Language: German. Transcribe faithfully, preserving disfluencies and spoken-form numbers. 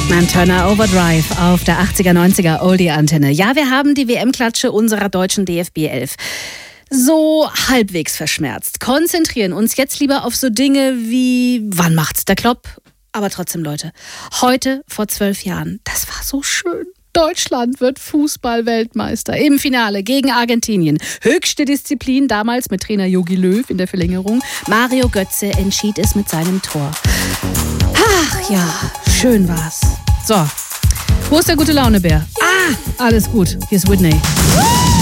Man Turner Overdrive auf der achtziger, neunziger Oldie-Antenne. Ja, wir haben die W M-Klatsche unserer deutschen D F B elf so halbwegs verschmerzt. Konzentrieren uns jetzt lieber auf so Dinge wie, wann macht's der Klopp? Aber trotzdem, Leute, heute vor zwölf Jahren, das war so schön. Deutschland wird Fußball-Weltmeister im Finale gegen Argentinien. Höchste Disziplin, damals mit Trainer Jogi Löw in der Verlängerung. Mario Götze entschied es mit seinem Tor. Ach ja, schön war's. So, wo ist der gute Launebär? Ah, alles gut, hier ist Whitney.